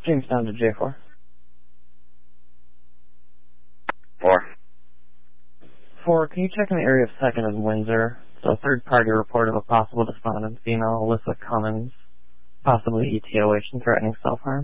Jamestown to J4. 4. 4, can you check in the area of 2nd and Windsor? So a third-party report of a possible despondent female, Alyssa Cummins, possibly ETOH and threatening self-harm.